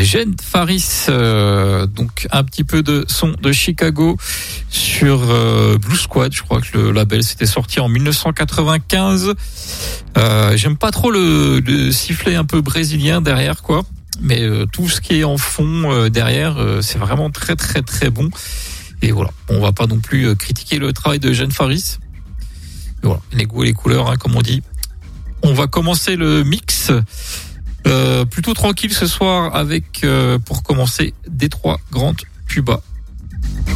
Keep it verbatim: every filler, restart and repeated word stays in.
Jen Faris, euh, donc un petit peu de son de Chicago sur euh, Blue Squad. Je crois que le label s'était sorti en dix-neuf cent quatre-vingt-quinze. Euh, j'aime pas trop le, le sifflet un peu brésilien derrière, quoi. Mais euh, tout ce qui est en fond euh, derrière, euh, c'est vraiment très très très bon. Et voilà, on va pas non plus euh, critiquer le travail de Jen Faris. Et voilà, les goûts et les couleurs, hein, comme on dit. On va commencer le mix. Euh, plutôt tranquille ce soir avec, euh, pour commencer, Détroit Grand Puba